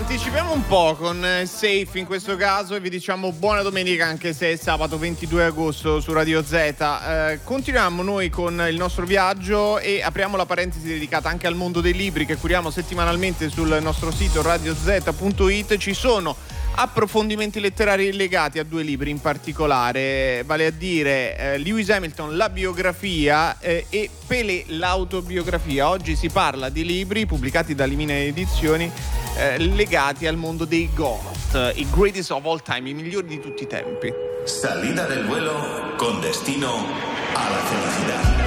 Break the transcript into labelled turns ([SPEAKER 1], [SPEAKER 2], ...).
[SPEAKER 1] anticipiamo un po' con Safe in questo caso e vi diciamo buona domenica, anche se è sabato 22 agosto su Radio Z. Continuiamo noi con il nostro viaggio e apriamo la parentesi dedicata anche al mondo dei libri che curiamo settimanalmente sul nostro sito radioz.it. Ci sono approfondimenti letterari legati a due libri in particolare, vale a dire Lewis Hamilton, la biografia, e Pelé, l'autobiografia. Oggi si parla di libri pubblicati da Limina Edizioni legati al mondo dei GOAT, i greatest of all time, i migliori di tutti i tempi.
[SPEAKER 2] Salida del vuelo con destino a la felicidad.